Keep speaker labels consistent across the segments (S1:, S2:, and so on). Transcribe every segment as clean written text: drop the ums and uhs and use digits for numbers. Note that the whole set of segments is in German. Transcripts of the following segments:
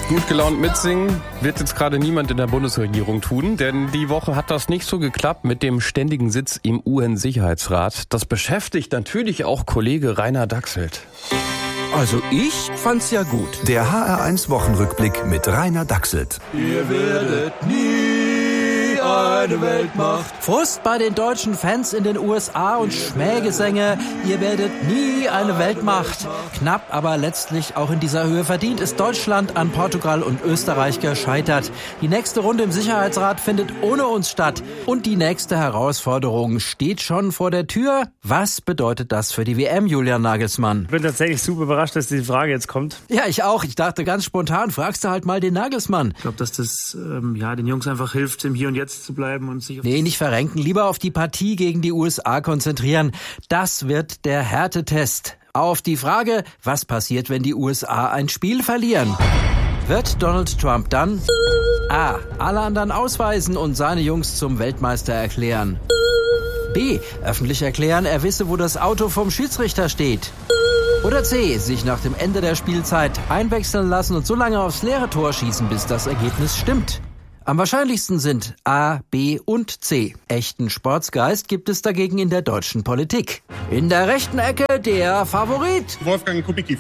S1: Gut gelaunt mitsingen wird jetzt gerade niemand in der Bundesregierung tun, denn die Woche hat das nicht so geklappt mit dem ständigen Sitz im UN-Sicherheitsrat. Das beschäftigt natürlich auch Kollege Rainer Dachselt.
S2: Also ich fand's ja gut.
S3: Der HR1-Wochenrückblick mit Rainer Dachselt.
S2: Ihr werdet nie eine Weltmacht.
S4: Frust bei den deutschen Fans in den USA und Schmähgesänge. Ihr werdet nie eine Weltmacht. Knapp, aber letztlich auch in dieser Höhe verdient ist Deutschland an Portugal und Österreich gescheitert. Die nächste Runde im Sicherheitsrat findet ohne uns statt. Und die nächste Herausforderung steht schon vor der Tür. Was bedeutet das für die WM, Julian Nagelsmann?
S5: Ich bin tatsächlich super überrascht, dass die Frage jetzt kommt.
S4: Ja, ich auch. Ich dachte ganz spontan, fragst du halt mal den Nagelsmann.
S5: Ich glaube, dass das den Jungs einfach hilft, im Hier und Jetzt zu bleiben und sich...
S4: Nee, nicht verrenken. Lieber auf die Partie gegen die USA konzentrieren. Das wird der Härtetest. Auf die Frage, was passiert, wenn die USA ein Spiel verlieren? Wird Donald Trump dann A. alle anderen ausweisen und seine Jungs zum Weltmeister erklären? B. öffentlich erklären, er wisse, wo das Auto vom Schiedsrichter steht? Oder C. sich nach dem Ende der Spielzeit einwechseln lassen und so lange aufs leere Tor schießen, bis das Ergebnis stimmt? Am wahrscheinlichsten sind A, B und C. Echten Sportsgeist gibt es dagegen in der deutschen Politik. In der rechten Ecke der Favorit.
S6: Wolfgang Kubicki.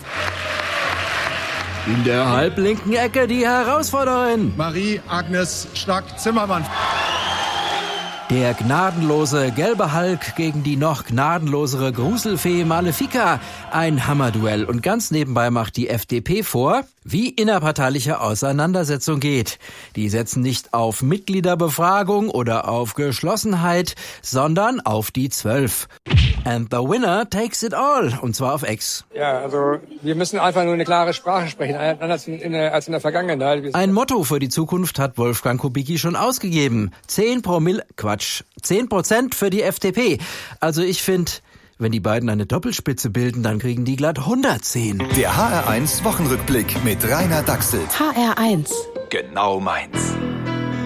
S4: In der halblinken Ecke die Herausforderin.
S6: Marie-Agnes Stark-Zimmermann.
S4: Der gnadenlose gelbe Hulk gegen die noch gnadenlosere Gruselfee Malefica. Ein Hammerduell. Und ganz nebenbei macht die FDP vor, wie innerparteiliche Auseinandersetzung geht. Die setzen nicht auf Mitgliederbefragung oder auf Geschlossenheit, sondern auf die 12. And the winner takes it all. Und zwar auf X.
S7: Ja, also wir müssen einfach nur eine klare Sprache sprechen, anders als in der Vergangenheit.
S4: Ein Motto für die Zukunft hat Wolfgang Kubicki schon ausgegeben. 10% für die FDP. Also ich finde, wenn die beiden eine Doppelspitze bilden, dann kriegen die glatt 110.
S3: Der HR1 Wochenrückblick mit Rainer Dachselt.
S8: HR1.
S3: Genau meins.